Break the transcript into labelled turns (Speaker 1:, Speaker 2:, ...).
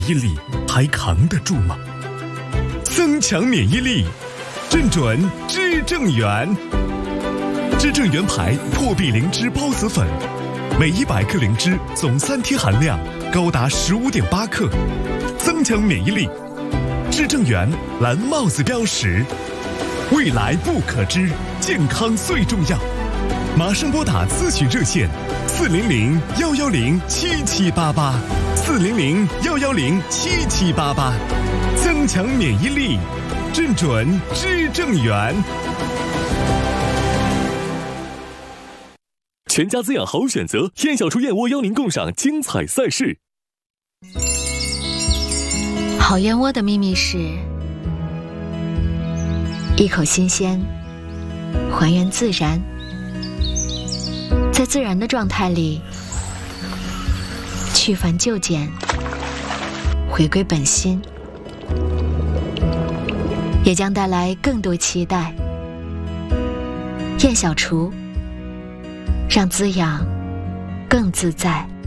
Speaker 1: 免疫力还扛得住吗？增强免疫力，正准知正元。知正元牌破壁灵芝孢子粉，每100克灵芝总3天含量高达15.8克，增强免疫力。知正元蓝帽子标识，未来不可知，健康最重要。马上拨打咨询热线400-110-7788，400-110-7788，增强免疫力，正准知正元。
Speaker 2: 全家滋养好选择，燕小厨燕窝邀您共赏精彩赛事。
Speaker 3: 好燕窝的秘密是一口新鲜，还原自然，在自然的状态里去繁就简，回归本心，也将带来更多期待。燕小厨，让滋养更自在。